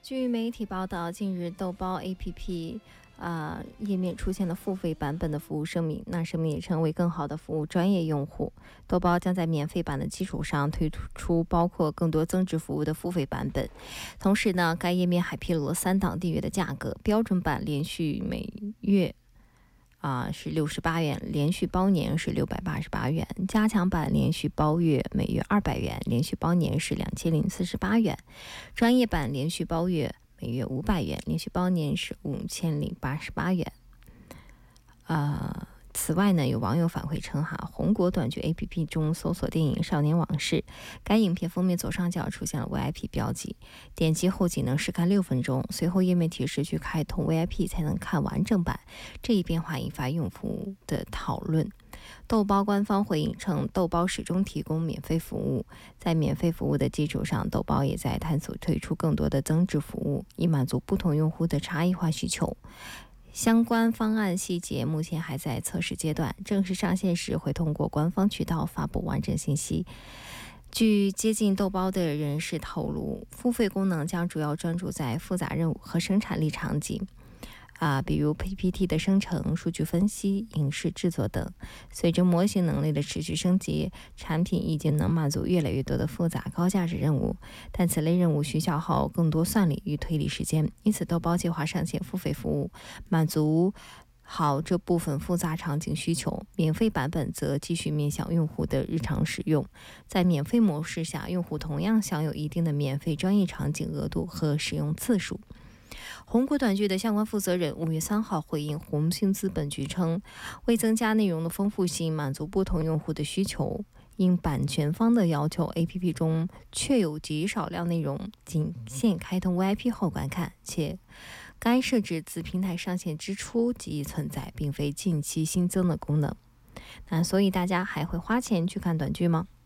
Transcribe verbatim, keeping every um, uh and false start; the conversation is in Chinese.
据媒体报道，近日豆包 A P P 啊、呃、页面出现了付费版本的服务声明，那声明也称为更好的服务专业用户。豆包将在免费版的基础上推出包括更多增值服务的付费版本。同时呢，该页面还披露了三档订阅的价格，标准版连续每月啊、呃、是六十八元，连续包年是六百八十八元，加强版连续包月每月二百元，连续包年是两千零四十八元，专业版连续包月每月五百元，连续包年是五千零八十八元。呃，此外呢，有网友反馈称哈，红果短剧 A P P 中搜索电影《少年往事》，该影片封面左上角出现了 V I P 标记，点击后仅能试看六分钟，随后页面提示去开通 V I P 才能看完整版。这一变化引发用户的讨论。豆包官方回应称，豆包始终提供免费服务，在免费服务的基础上，豆包也在探索推出更多的增值服务，以满足不同用户的差异化需求。相关方案细节目前还在测试阶段，正式上线时会通过官方渠道发布完整信息。据接近豆包的人士透露，付费功能将主要专注在复杂任务和生产力场景啊，比如 P P T 的生成、数据分析、影视制作等。随着模型能力的持续升级，产品已经能满足越来越多的复杂高价值任务，但此类任务需消耗更多算力与推理时间，因此豆包计划上线付费服务，满足好这部分复杂场景需求。免费版本则继续面向用户的日常使用，在免费模式下，用户同样享有一定的免费专业场景额度和使用次数。红果短剧的相关负责人五月三号回应红星资本局称，为增加内容的丰富性，满足不同用户的需求，因版权方的要求 A P P 中确有极少量内容仅限开通 V I P 后观看，且该设置自平台上线之初即已存在，并非近期新增的功能。那所以大家还会花钱去看短剧吗？